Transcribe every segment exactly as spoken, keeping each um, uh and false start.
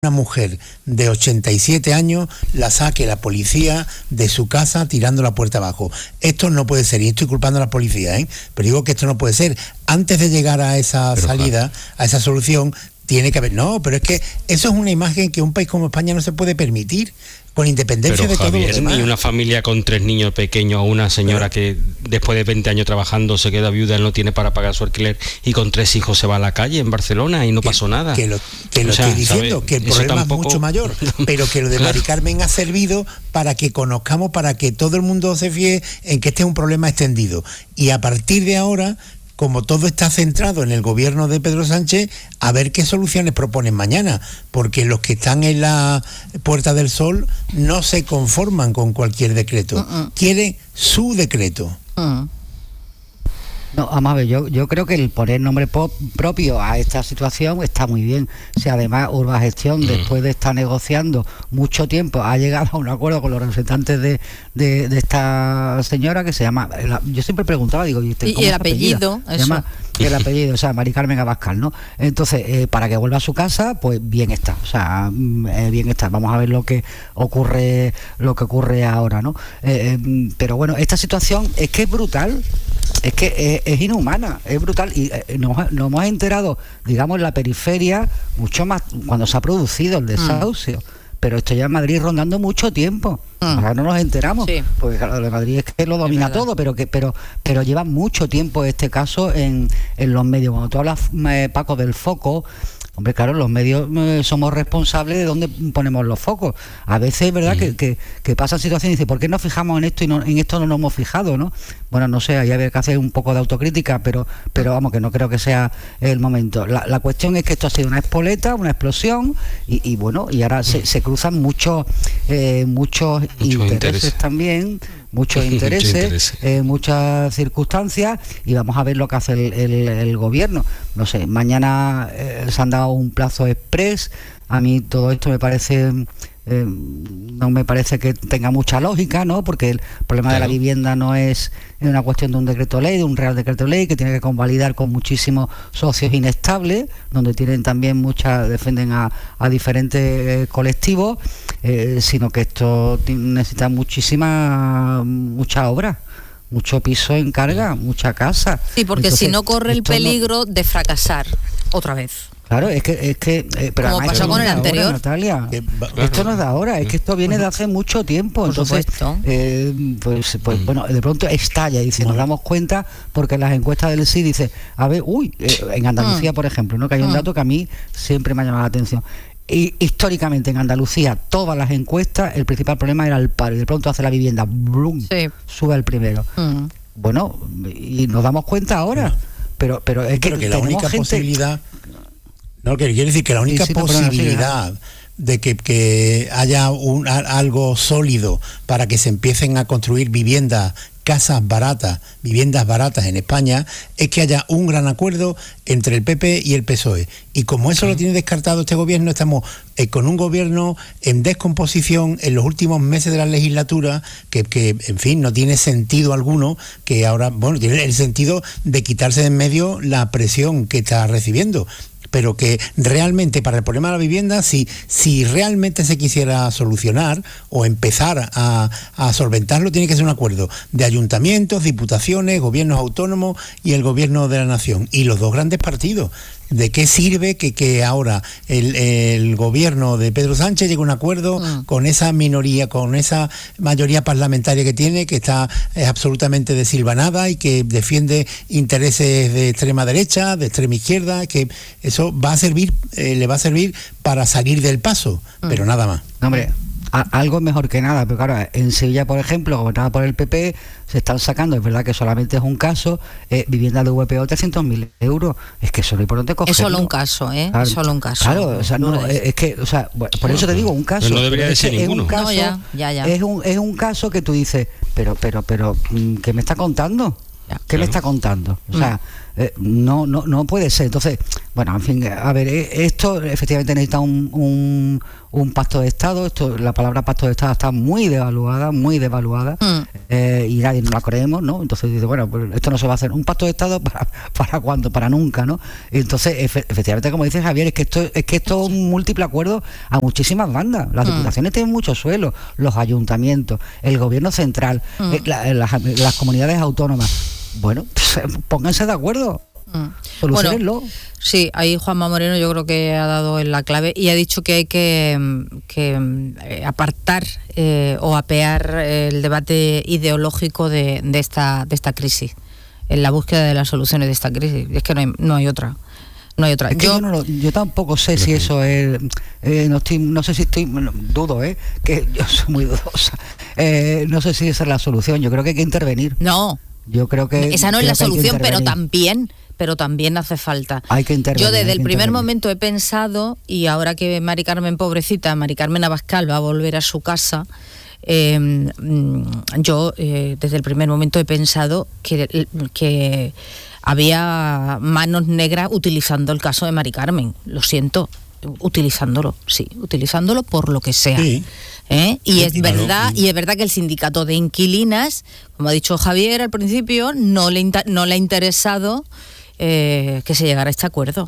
una mujer de ochenta y siete años la saque la policía de su casa tirando la puerta abajo. Esto no puede ser, y estoy culpando a la policía, ¿eh? pero digo que esto no puede ser. Antes de llegar a esa pero salida, claro. a esa solución, tiene que haber... No, pero es que eso es una imagen que un país como España no se puede permitir, con independencia pero, de Javier, todo lo demás. Ni una familia con tres niños pequeños o una señora pero, que después de veinte años trabajando se queda viuda, no tiene para pagar su alquiler y con tres hijos se va a la calle en Barcelona y no que, pasó nada. Que lo, que lo o sea, estoy diciendo, ¿sabe? Que el problema tampoco... es mucho mayor, pero que lo de claro. Mari Carmen ha servido para que conozcamos, para que todo el mundo se fíe en que este es un problema extendido. Y a partir de ahora, como todo está centrado en el gobierno de Pedro Sánchez, a ver qué soluciones proponen mañana, porque los que están en la Puerta del Sol no se conforman con cualquier decreto, uh-uh. quieren su decreto. Uh-huh. No, vamos a ver, yo, yo creo que el poner nombre pop, propio a esta situación está muy bien. Si además Urbagestión, mm. después de estar negociando mucho tiempo, ha llegado a un acuerdo con los representantes de, de, de esta señora que se llama, la, yo siempre preguntaba, digo, ¿y, ¿y el apellido? Se llama, el apellido, o sea, Mari Carmen Abascal, ¿no? Entonces, eh, para que vuelva a su casa, pues bien está, o sea, eh, bien está. Vamos a ver lo que ocurre, lo que ocurre ahora, ¿no? Eh, eh, pero bueno, esta situación es que es brutal. Es que es, es inhumana, es brutal y eh, nos, nos hemos enterado, digamos, en la periferia mucho más cuando se ha producido el desahucio, mm. pero esto ya en Madrid rondando mucho tiempo, mm. ahora no nos enteramos, sí. porque claro, de Madrid es que lo domina es todo, pero que pero pero lleva mucho tiempo este caso en, en los medios. Cuando tú hablas, eh, Paco, del foco, hombre, claro, los medios eh, somos responsables de dónde ponemos los focos. A veces es verdad mm. que, que, que pasan situaciones y dice, ¿por qué nos fijamos en esto y no, en esto no nos hemos fijado, ¿no? Bueno, no sé, ahí habría que hacer un poco de autocrítica, pero pero vamos, que no creo que sea el momento. La, la cuestión es que esto ha sido una espoleta, una explosión, y, y bueno, y ahora se, se cruzan muchos eh, muchos Mucho intereses interés. también, muchos intereses, Mucho interés. eh, muchas circunstancias, y vamos a ver lo que hace el, el, el gobierno. No sé, mañana eh, se han dado un plazo express. A mí todo esto me parece... Eh, no me parece que tenga mucha lógica, ¿no? Porque el problema claro. de la vivienda no es una cuestión de un decreto ley, de un real decreto ley que tiene que convalidar con muchísimos socios inestables, donde tienen también muchas, defienden a, a diferentes eh, colectivos, eh, sino que esto necesita muchísima mucha obra, mucho piso en carga, mucha casa. Sí, porque Entonces, si no corre el peligro no... de fracasar otra vez. Claro, es que, es que eh, pero como pasó con el anterior, ahora, Natalia, que, esto no es de ahora, es que esto viene de hace mucho tiempo. Por Entonces, eh, pues, pues bueno, de pronto estalla y si nos damos cuenta, porque las encuestas del S I dice, a ver, uy, eh, en Andalucía, por ejemplo, no que hay un dato que a mí siempre me ha llamado la atención. Y históricamente en Andalucía, todas las encuestas, el principal problema era el paro, y de pronto hace la vivienda, ¡blum!, sí. sube al primero. Mm. Bueno, y nos damos cuenta ahora, no. pero pero es que, que la única gente... posibilidad... No, que quiere decir que la única sí, sí, posibilidad de que, que haya un, a, algo sólido para que se empiecen a construir viviendas, casas baratas, viviendas baratas en España, es que haya un gran acuerdo entre el P P y el P S O E. Y como eso sí. lo tiene descartado este gobierno, estamos eh, con un gobierno en descomposición en los últimos meses de la legislatura, que, que en fin, no tiene sentido alguno, que ahora, bueno, tiene el sentido de quitarse de en medio la presión que está recibiendo. Pero que realmente para el problema de la vivienda, si, si realmente se quisiera solucionar o empezar a, a solventarlo, tiene que ser un acuerdo de ayuntamientos, diputaciones, gobiernos autónomos y el gobierno de la nación y los dos grandes partidos. ¿De qué sirve que, que ahora el, el gobierno de Pedro Sánchez llegue a un acuerdo mm. con esa minoría, con esa mayoría parlamentaria que tiene, que está es absolutamente desilvanada y que defiende intereses de extrema derecha, de extrema izquierda, que eso va a servir, eh, le va a servir para salir del paso, mm. pero nada más. No, hombre, a, algo es mejor que nada, pero claro, en Sevilla, por ejemplo, gobernada por el P P, se están sacando, es verdad que solamente es un caso, eh, vivienda de V P O trescientos mil euros, es que eso no hay por dónde cogerlo. Es solo un caso, ¿eh? Claro, es solo un caso. Claro, o sea, no, no es, es que, o sea, bueno, por eso te digo, un caso. Pero no debería de ser ninguno. Es un caso, no, ya, ya, ya. Es un, es un caso que tú dices, pero, pero, pero, ¿qué me está contando? ¿Qué claro. me está contando? O sea, eh, no, no, no puede ser. Entonces, bueno, en fin, a ver, esto efectivamente necesita un, un, un pacto de Estado. Esto, la palabra pacto de Estado está muy devaluada, muy devaluada, mm. eh, y nadie nos la creemos, ¿no? Entonces dice, bueno, pues esto no se va a hacer. ¿Un pacto de Estado para, para cuándo? Para nunca, ¿no? Entonces, efe, efectivamente, como dice Javier, es que esto es que esto es un múltiple acuerdo a muchísimas bandas. Las mm. diputaciones tienen mucho suelo, los ayuntamientos, el gobierno central, mm. eh, la, las, las comunidades autónomas. Bueno, pues, pónganse de acuerdo. Mm. Solucionenlo. Bueno, sí, ahí Juanma Moreno yo creo que ha dado en la clave y ha dicho que hay que, que apartar eh, o apear el debate ideológico de, de esta de esta crisis, en la búsqueda de las soluciones de esta crisis. Es que no hay, no hay otra. No hay otra. Es que yo, yo, no lo, yo tampoco sé si eso es. Eh, no, estoy, no sé si estoy. Bueno, dudo, ¿eh? Que yo soy muy dudosa. Eh, no sé si esa es la solución. Yo creo que hay que intervenir. No. Yo creo que. Esa no es la solución, pero también. Pero también hace falta. Hay que intervenir. Yo desde el primer momento he pensado, y ahora que Mari Carmen, pobrecita, Mari Carmen Abascal va a volver a su casa. Eh, yo eh, desde el primer momento he pensado que, que había manos negras utilizando el caso de Mari Carmen. Lo siento, utilizándolo, sí, utilizándolo por lo que sea. Sí. ¿Eh? Y sí, es claro, verdad, sí. y es verdad que el sindicato de inquilinas, como ha dicho Javier al principio, no le inter- no le ha interesado eh, que se llegara a este acuerdo.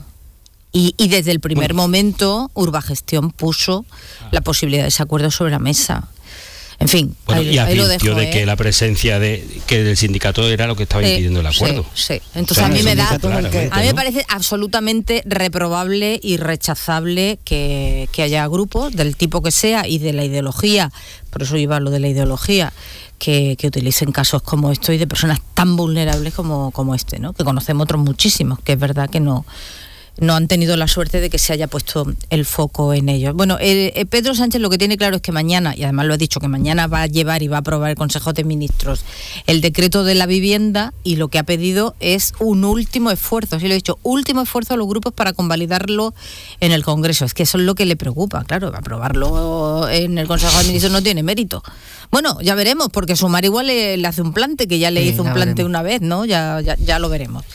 Y, y desde el primer bueno. momento Urbagestión puso la posibilidad de ese acuerdo sobre la mesa. En fin, bueno, ahí, y ahí lo advirtió dejo, de ¿eh? que la presencia de que del sindicato era lo que estaba impidiendo el acuerdo. Sí, sí. Entonces o sea, a mí me da, claramente, a mí me parece absolutamente reprobable y rechazable que, que haya grupos del tipo que sea y de la ideología, por eso iba lo de la ideología, que, que utilicen casos como esto y de personas tan vulnerables como, como este, ¿no? Que conocemos otros muchísimos, que es verdad que no no han tenido la suerte de que se haya puesto el foco en ellos. Bueno, eh, eh, Pedro Sánchez lo que tiene claro es que mañana, y además lo ha dicho, que mañana va a llevar y va a aprobar el Consejo de Ministros el decreto de la vivienda, y lo que ha pedido es un último esfuerzo, sí lo he dicho, último esfuerzo a los grupos para convalidarlo en el Congreso. Es que eso es lo que le preocupa, claro, aprobarlo en el Consejo de Ministros no tiene mérito. Bueno, ya veremos, porque Sumar igual le, le hace un plante, que ya le sí, hizo un plante veremos. una vez, ¿no? Ya, ya, ya lo veremos.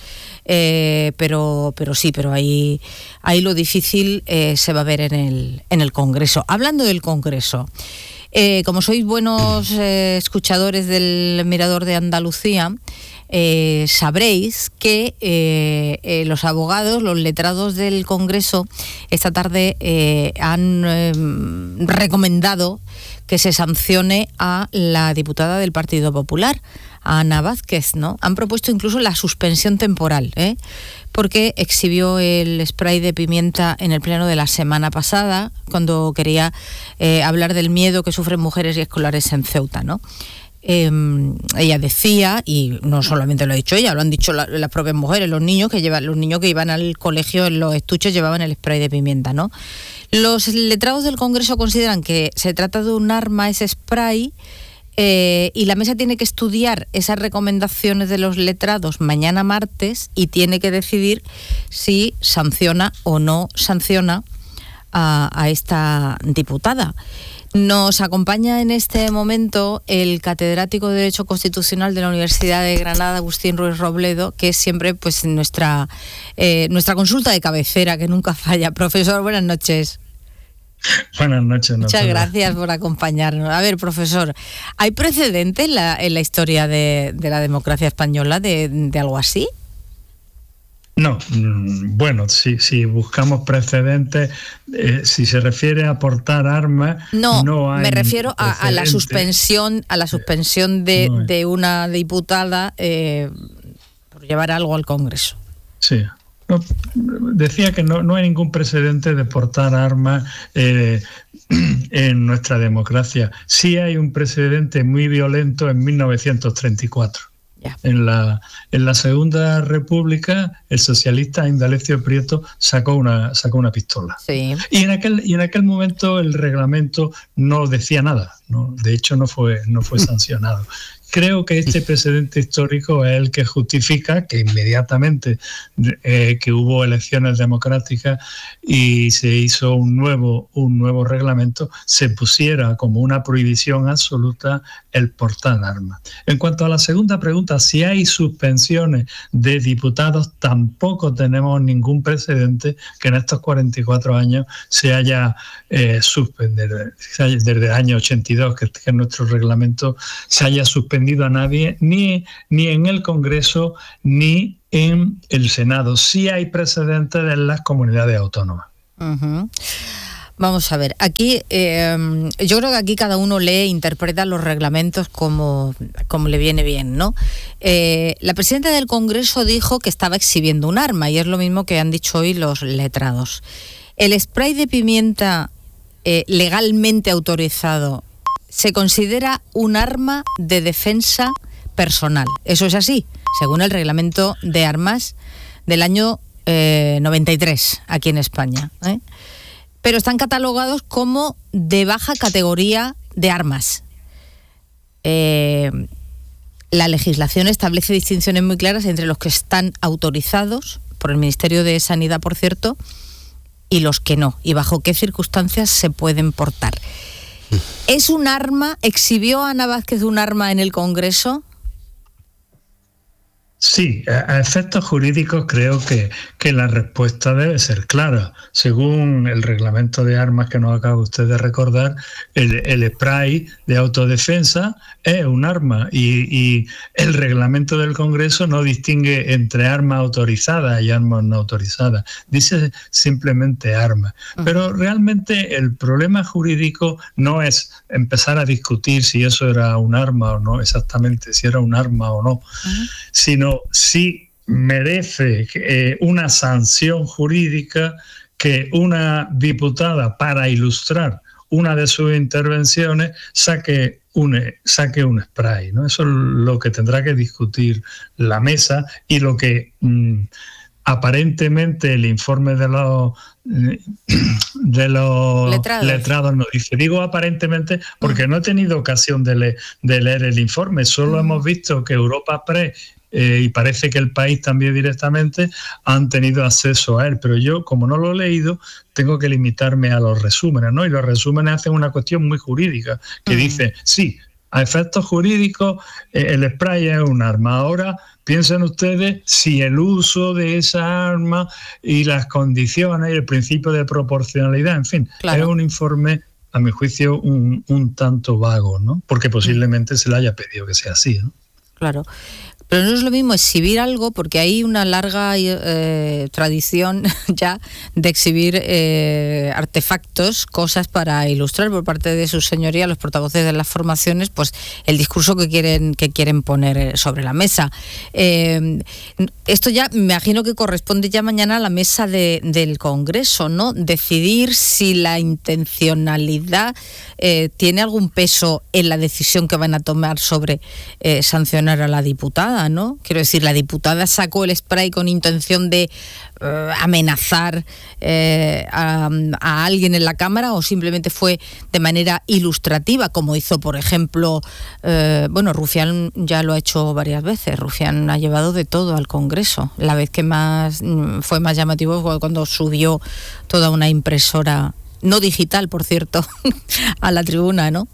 Eh, pero pero sí, pero ahí ahí lo difícil eh, se va a ver en el en el Congreso. Hablando del Congreso, eh, como sois buenos eh, escuchadores del Mirador de Andalucía, eh, sabréis que eh, eh, los abogados, los letrados del Congreso, esta tarde eh, han eh, recomendado que se sancione a la diputada del Partido Popular, a Ana Vázquez, ¿no? Han propuesto incluso la suspensión temporal, ¿eh? Porque exhibió el spray de pimienta en el pleno de la semana pasada, cuando quería eh, hablar del miedo que sufren mujeres y escolares en Ceuta, ¿no? Eh, ella decía, y no solamente lo ha dicho ella, lo han dicho la, las propias mujeres, los niños que llevan, los niños que iban al colegio en los estuches llevaban el spray de pimienta, ¿no? Los letrados del Congreso consideran que se trata de un arma, ese spray, eh, y la mesa tiene que estudiar esas recomendaciones de los letrados mañana martes y tiene que decidir si sanciona o no sanciona a, a esta diputada. Nos acompaña en este momento el catedrático de Derecho Constitucional de la Universidad de Granada, Agustín Ruiz Robledo, que es siempre pues nuestra, eh, nuestra consulta de cabecera, que nunca falla. Profesor, buenas noches. Buenas noches. Muchas no, gracias por acompañarnos. A ver, profesor, ¿hay precedentes en la, en la historia de, de la democracia española de, de algo así? No, bueno, si, si buscamos precedentes, eh, si se refiere a portar armas, no, no hay me refiero a, a la suspensión, a la suspensión de, no de una diputada eh, por llevar algo al Congreso. Sí. No, decía que no, no hay ningún precedente de portar armas eh, en nuestra democracia. Sí hay un precedente muy violento en mil novecientos treinta y cuatro. Yeah. En la, en la Segunda República, el socialista Indalecio Prieto sacó una, sacó una pistola. Sí. Y en aquel, y en aquel momento el reglamento no decía nada. ¿no? De hecho, no fue, no fue sancionado. Creo que este precedente histórico es el que justifica que inmediatamente eh, que hubo elecciones democráticas y se hizo un nuevo, un nuevo reglamento, se pusiera como una prohibición absoluta el portar armas. En cuanto a la segunda pregunta, si hay suspensiones de diputados, tampoco tenemos ningún precedente que en estos cuarenta y cuatro años se haya eh, suspendido, desde el año ochenta y dos, que, que nuestro reglamento se haya suspendido a nadie, ni, ni en el Congreso ni en el Senado. Sí hay precedentes en las comunidades autónomas. Uh-huh. Vamos a ver, aquí eh, yo creo que aquí cada uno lee e interpreta los reglamentos como, como le viene bien, ¿no? Eh, la presidenta del Congreso dijo que estaba exhibiendo un arma, y es lo mismo que han dicho hoy los letrados. El spray de pimienta eh, legalmente autorizado se considera un arma de defensa personal. Eso es así, según el reglamento de armas del año eh, noventa y tres, aquí en España, ¿eh? Pero están catalogados como de baja categoría de armas. Eh, la legislación establece distinciones muy claras entre los que están autorizados por el Ministerio de Sanidad, por cierto, y los que no, y bajo qué circunstancias se pueden portar. ¿Es un arma? ¿Exhibió Ana Vázquez un arma en el Congreso? Sí, a efectos jurídicos creo que, que la respuesta debe ser clara. Según el reglamento de armas que nos acaba usted de recordar, el, el spray de autodefensa es un arma y, y el reglamento del Congreso no distingue entre armas autorizadas y armas no autorizadas. Dice simplemente armas. Pero realmente el problema jurídico no es empezar a discutir si eso era un arma o no, exactamente si era un arma o no, uh-huh. sino si merece eh, una sanción jurídica que una diputada, para ilustrar una de sus intervenciones, saque un, saque un spray, ¿no? Eso es lo que tendrá que discutir la mesa y lo que mmm, aparentemente el informe de los de los letrados. letrados nos dice. Digo aparentemente porque mm. no he tenido ocasión de, le, de leer el informe, solo mm. hemos visto que Europa Press Eh, y parece que el país también directamente han tenido acceso a él, pero yo, como no lo he leído, tengo que limitarme a los resúmenes, ¿no? Y los resúmenes hacen una cuestión muy jurídica, que uh-huh. dice, sí, a efectos jurídicos eh, el spray es un arma. Ahora piensen ustedes si el uso de esa arma y las condiciones y el principio de proporcionalidad, en fin, claro. es un informe, a mi juicio, un, un tanto vago, ¿no? Porque posiblemente se le haya pedido que sea así, ¿no? Claro. Pero no es lo mismo exhibir algo, porque hay una larga eh, tradición ya de exhibir eh, artefactos, cosas para ilustrar por parte de sus señorías, los portavoces de las formaciones, pues el discurso que quieren que quieren poner sobre la mesa. Eh, esto ya me imagino que corresponde ya mañana a la mesa de, del Congreso, ¿no? Decidir si la intencionalidad eh, tiene algún peso en la decisión que van a tomar sobre eh, sancionar a la diputada, ¿no? Quiero decir, la diputada sacó el spray con intención de eh, amenazar eh, a, a alguien en la Cámara, o simplemente fue de manera ilustrativa, como hizo, por ejemplo, eh, bueno, Rufián ya lo ha hecho varias veces. Rufián ha llevado de todo al Congreso. La vez que más fue más llamativo fue cuando subió toda una impresora, no digital, por cierto, a la tribuna, ¿no?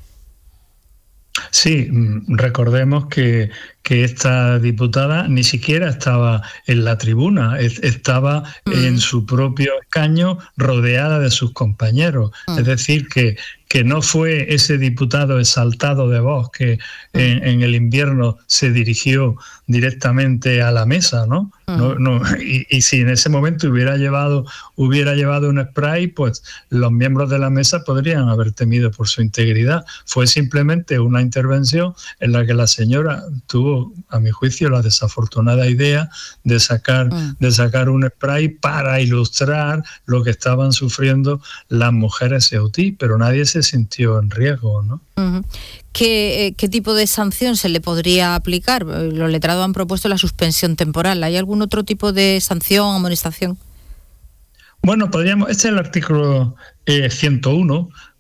Sí, recordemos que, que esta diputada ni siquiera estaba en la tribuna, estaba mm. en su propio escaño rodeada de sus compañeros. Mm. Es decir, que, que no fue ese diputado exaltado de voz que mm. en, en el invierno se dirigió directamente a la mesa, ¿no? Mm. no, no y, y si en ese momento hubiera llevado, hubiera llevado un spray, pues los miembros de la mesa podrían haber temido por su integridad. Fue simplemente una intervención en la que la señora tuvo, a mi juicio, la desafortunada idea de sacar, mm. de sacar un spray para ilustrar lo que estaban sufriendo las mujeres ceutí, pero nadie se sintió en riesgo, ¿no? Uh-huh. ¿Qué, ¿Qué tipo de sanción se le podría aplicar? Los letrados han propuesto la suspensión temporal. ¿Hay algún otro tipo de sanción, amonestación? Bueno, podríamos, este es el artículo eh, ciento uno,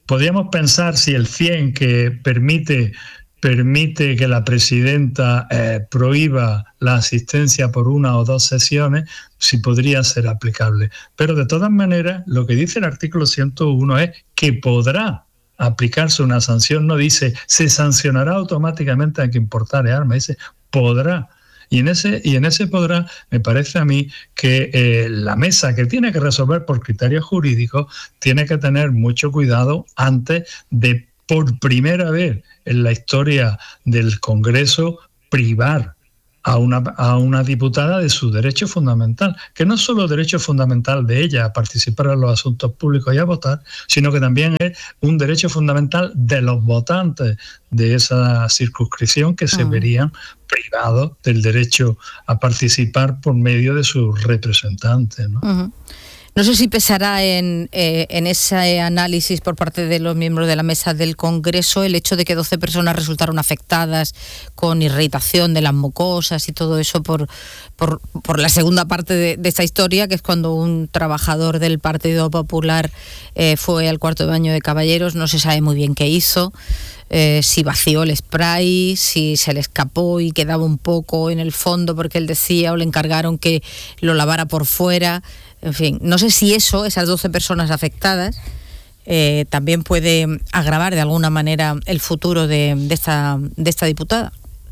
podríamos pensar si el cien que permite permite que la presidenta eh, prohíba la asistencia por una o dos sesiones, si podría ser aplicable. Pero de todas maneras, lo que dice el artículo ciento uno es que podrá aplicarse una sanción, no dice se sancionará automáticamente a quien portare armas, dice podrá. Y en ese y en ese podrá, me parece a mí que eh, la mesa, que tiene que resolver por criterios jurídicos, tiene que tener mucho cuidado antes de, por primera vez en la historia del Congreso, privar a una, a una diputada de su derecho fundamental, que no es solo derecho fundamental de ella a participar en los asuntos públicos y a votar, sino que también es un derecho fundamental de los votantes de esa circunscripción, que se uh-huh. verían privados del derecho a participar por medio de sus representantes, ¿no? Uh-huh. No sé si pesará en, eh, en ese análisis por parte de los miembros de la mesa del Congreso el hecho de que doce personas resultaron afectadas con irritación de las mucosas y todo eso por, por, por la segunda parte de, de esta historia, que es cuando un trabajador del Partido Popular eh, fue al cuarto de baño de Caballeros. No se sabe muy bien qué hizo. Eh, si vació el spray, si se le escapó y quedaba un poco en el fondo porque él decía, o le encargaron que lo lavara por fuera. En fin, no sé si eso, esas doce personas afectadas, eh, también puede agravar de alguna manera el futuro de, de, esta, de esta diputada.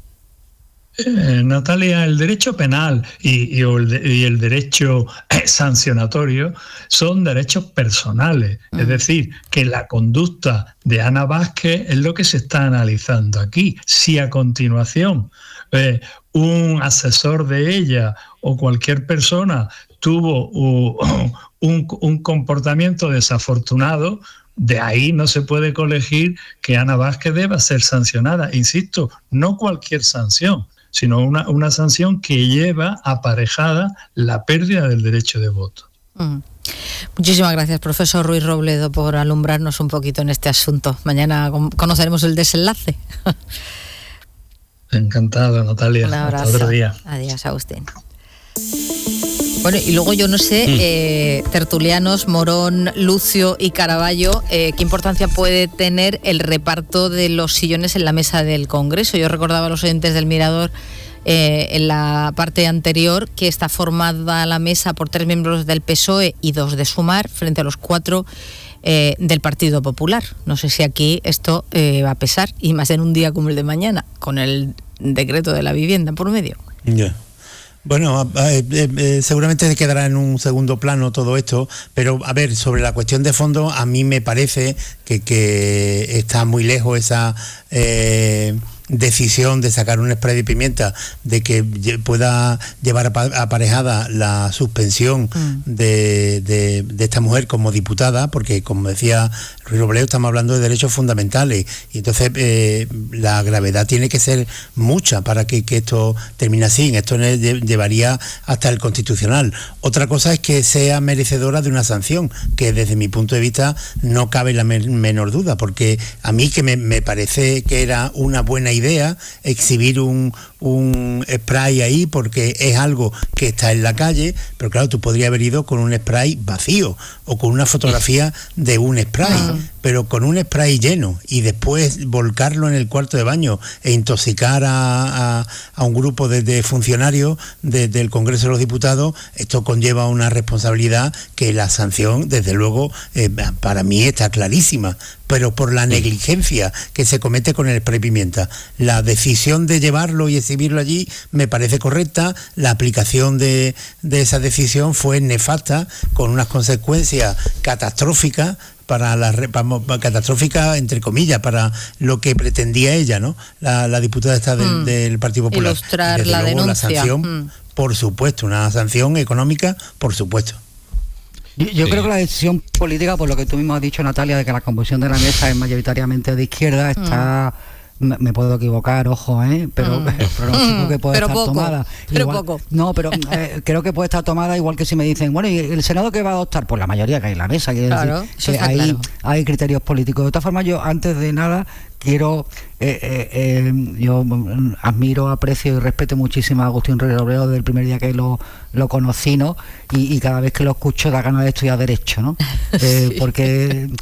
Eh, Natalia, el derecho penal y, y, el, y el derecho sancionatorio son derechos personales. Mm. Es decir, que la conducta de Ana Vázquez es lo que se está analizando aquí. Si a continuación eh, un asesor de ella o cualquier persona tuvo uh, un, un comportamiento desafortunado, de ahí no se puede colegir que Ana Vázquez deba ser sancionada. Insisto, no cualquier sanción, sino una, una sanción que lleva aparejada la pérdida del derecho de voto. Mm. Muchísimas gracias, profesor Ruiz Robledo, por alumbrarnos un poquito en este asunto. Mañana conoceremos el desenlace. Encantado, Natalia. Un abrazo. Hasta otro día. Adiós, Agustín. Bueno, y luego yo no sé, mm. eh, tertulianos, Morón, Lucio y Caraballo, eh, ¿qué importancia puede tener el reparto de los sillones en la mesa del Congreso? Yo recordaba a los oyentes del Mirador eh, en la parte anterior que está formada la mesa por tres miembros del P S O E y dos de Sumar, frente a los cuatro eh, del Partido Popular. No sé si aquí esto eh, va a pesar, y más en un día como el de mañana, con el decreto de la vivienda por medio. Ya. Yeah. Bueno, eh, eh, seguramente quedará en un segundo plano todo esto, pero a ver, sobre la cuestión de fondo, a mí me parece que, que está muy lejos esa eh, decisión de sacar un spray de pimienta, de que pueda llevar aparejada la suspensión mm. de, de, de esta mujer como diputada, porque como decía Ruiz Robledo, estamos hablando de derechos fundamentales, y entonces eh, la gravedad tiene que ser mucha para que, que esto termine así. Esto llevaría hasta el Constitucional. Otra cosa es que sea merecedora de una sanción, que desde mi punto de vista no cabe la menor duda, porque a mí que me, me parece que era una buena idea exhibir un, un spray ahí, porque es algo que está en la calle, pero claro, tú podrías haber ido con un spray vacío o con una fotografía de un spray, ah. pero con un spray lleno y después volcarlo en el cuarto de baño e intoxicar a, a, a un grupo de, de funcionarios de, del Congreso de los Diputados, esto conlleva una responsabilidad que la sanción, desde luego, eh, para mí está clarísima, pero por la negligencia que se comete con el spray pimienta. La decisión de llevarlo y exhibirlo allí me parece correcta, la aplicación de, de esa decisión fue nefasta, con unas consecuencias catastróficas, para la vamos, catastrófica entre comillas, para lo que pretendía ella, ¿no? La, la diputada esta del, mm. del Partido Popular. Ilustrar Desde la luego, denuncia. La sanción, mm. por supuesto, una sanción económica, por supuesto. Yo, yo sí. creo que la decisión política, por lo que tú mismo has dicho, Natalia, de que la composición de la mesa es mayoritariamente de izquierda, está... Mm. Me, me puedo equivocar, ojo, ¿eh? pero mm. el pronóstico que puede pero estar poco, tomada. Pero igual, poco. No, pero eh, creo que puede estar tomada igual que si me dicen, bueno, ¿y el Senado qué va a adoptar? Pues la mayoría que hay en la mesa. Claro, decir, eso que está hay, claro. hay criterios políticos. De todas formas, yo antes de nada quiero, eh, eh, eh, yo admiro, aprecio y respeto muchísimo a Agustín Ruiz Robledo desde el primer día que lo, lo conocí, ¿no? Y, y cada vez que lo escucho da ganas de estudiar Derecho, ¿no? Eh, sí. Porque...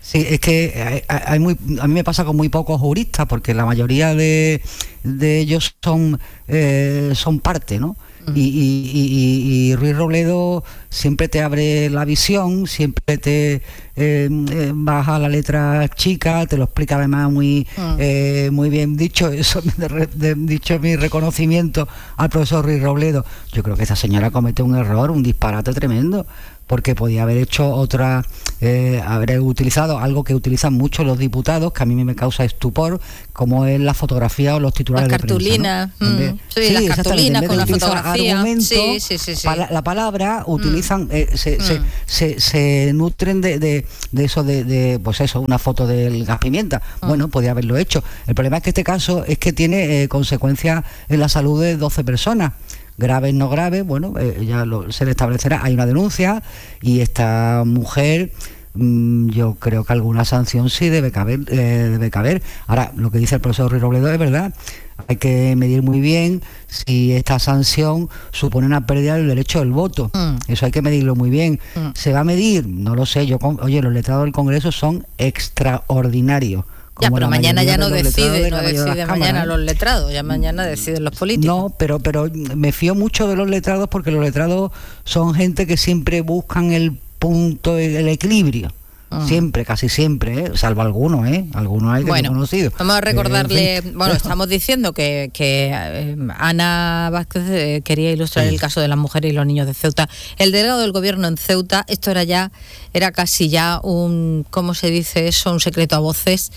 Sí, es que hay, hay muy, a mí me pasa con muy pocos juristas, porque la mayoría de, de ellos son, eh, son parte, ¿no? Y, y, y, y Ruiz Robledo siempre te abre la visión, siempre te eh, baja la letra chica, te lo explica además muy mm. eh, muy bien dicho. Eso de, de, dicho mi reconocimiento al profesor Ruiz Robledo. Yo creo que esta señora comete un error, un disparate tremendo, porque podía haber hecho otra, eh, haber utilizado algo que utilizan mucho los diputados, que a mí me causa estupor, como es la fotografía o los titulares las cartulinas, de prensa, ¿no? mm, sí, sí, las cartulinas con la fotografía, sí, sí, sí, sí. Pala, la palabra utilizan, mm. eh, se, mm. se, se, se nutren de, de, de eso, de, de, pues eso, una foto del gas pimienta. Mm. Bueno, podía haberlo hecho. El problema es que este caso es que tiene eh, consecuencias en la salud de doce personas. Graves, no graves, bueno, eh, ya lo, se le establecerá. Hay una denuncia y esta mujer, mmm, yo creo que alguna sanción sí debe caber, eh, debe caber. Ahora, lo que dice el profesor Ruiz Robledo es verdad. Hay que medir muy bien si esta sanción supone una pérdida del derecho del voto. Mm. Eso hay que medirlo muy bien. Mm. ¿Se va a medir? No lo sé. Yo, oye, los letrados del Congreso son extraordinarios. Ya, pero mañana ya no decide, no decide mañana los letrados, ya mañana deciden los políticos. No, pero pero me fío mucho de los letrados, porque los letrados son gente que siempre buscan el punto, el equilibrio. Uh-huh. Siempre, casi siempre, ¿eh? Salvo algunos, ¿eh? Algunos hay que bueno, conocido. Vamos a recordarle, eh, bueno, estamos diciendo que, que eh, Ana Vázquez eh, quería ilustrar sí. el caso de las mujeres y los niños de Ceuta. El delegado del gobierno en Ceuta, esto era ya, era casi ya un, ¿cómo se dice eso? Un secreto a voces.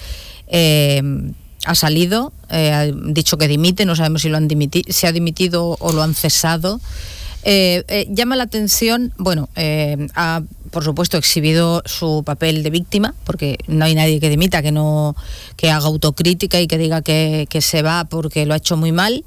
Eh, ha salido, eh, ha dicho que dimite, no sabemos si lo han dimitido, si ha dimitido o lo han cesado. Eh, eh, llama la atención, bueno, eh, ha por supuesto exhibido su papel de víctima, porque no hay nadie que dimita, que no, que haga autocrítica y que diga que, que se va porque lo ha hecho muy mal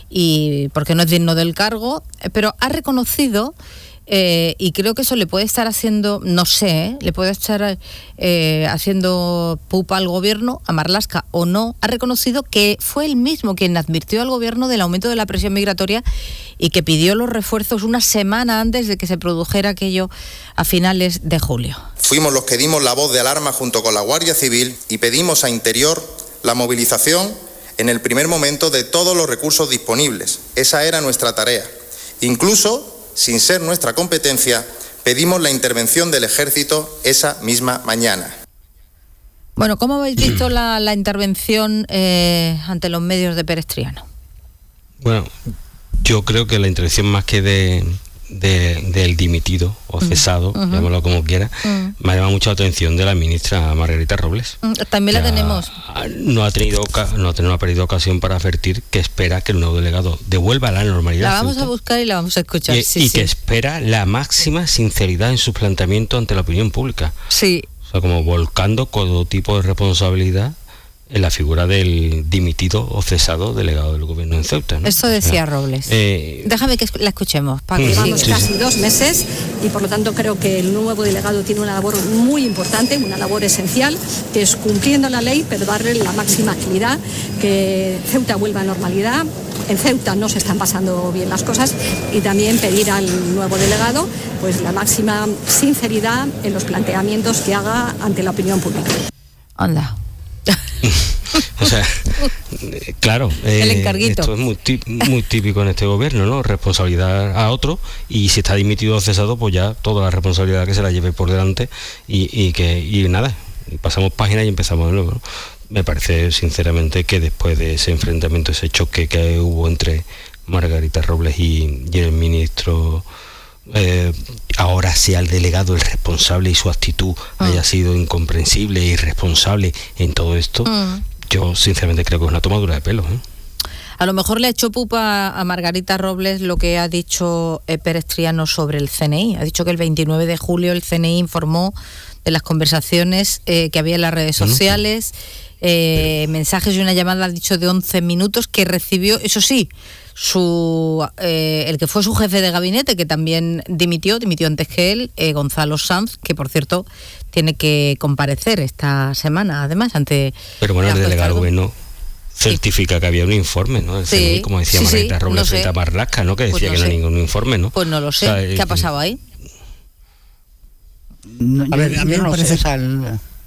y porque no es digno del cargo, pero ha reconocido, eh, y creo que eso le puede estar haciendo, no sé, ¿eh? le puede estar eh, haciendo pupa al gobierno, a Marlaska o no, ha reconocido que fue él mismo quien advirtió al gobierno del aumento de la presión migratoria y que pidió los refuerzos una semana antes de que se produjera aquello a finales de julio. Fuimos los que dimos la voz de alarma junto con la Guardia Civil y pedimos a Interior la movilización en el primer momento de todos los recursos disponibles. Esa era nuestra tarea. Incluso, sin ser nuestra competencia, pedimos la intervención del Ejército esa misma mañana. Bueno, ¿cómo habéis visto la, la intervención eh, ante los medios de Pérez Triano? Bueno, yo creo que la intervención, más que de, de del dimitido o cesado, uh-huh. llámalo como quiera, uh-huh. me ha llamado mucho la atención de la ministra Margarita Robles. Uh, también la tenemos. No ha tenido no, no ha perdido ocasión para advertir que espera que el nuevo delegado devuelva la normalidad. La vamos Ceuta, a buscar y la vamos a escuchar. Y, sí, y sí. que espera la máxima sinceridad en su planteamiento ante la opinión pública. Sí. O sea, como volcando todo tipo de responsabilidad en la figura del dimitido o cesado delegado del gobierno en Ceuta, ¿no? Esto decía o sea, Robles. Eh, Déjame que la escuchemos. Para que Llevamos sí, casi sí. dos meses y por lo tanto creo que el nuevo delegado tiene una labor muy importante, una labor esencial, que es cumpliendo la ley, pero darle la máxima agilidad, que Ceuta vuelva a normalidad. En Ceuta no se están pasando bien las cosas y también pedir al nuevo delegado pues la máxima sinceridad en los planteamientos que haga ante la opinión pública. Anda. O sea, claro, eh, el encarguito. Esto es muy, muy típico en este gobierno, ¿no? Responsabilidad a otro, y si está dimitido o cesado, pues ya toda la responsabilidad que se la lleve por delante y, y que y nada, pasamos página y empezamos de nuevo, ¿no? Me parece sinceramente que después de ese enfrentamiento, ese choque que hubo entre Margarita Robles y, y el ministro, Eh, ahora sea el delegado el responsable y su actitud mm. haya sido incomprensible e irresponsable en todo esto, mm. yo sinceramente creo que es una tomadura de pelo, ¿eh? A lo mejor le ha hecho pupa a Margarita Robles lo que ha dicho eh, Pérez Triano sobre el C N I. Ha dicho que el veintinueve de julio el C N I informó de las conversaciones eh, que había en las redes sociales, eh, mensajes y una llamada, ha dicho, de once minutos que recibió, eso sí, su eh, el que fue su jefe de gabinete, que también dimitió, dimitió antes que él, eh, Gonzalo Sanz, que por cierto tiene que comparecer esta semana, además, ante... Pero bueno, el delegado del gobierno certifica sí. que había un informe, ¿no? El sí. C N I, como decía sí, Margarita sí, Robles no frente a Marlaska, ¿no? Que decía pues no que no hay ningún informe, ¿no? Pues no lo sé. O sea, ¿qué ha pasado ahí? No, a ver, a mí no me parece... Sé,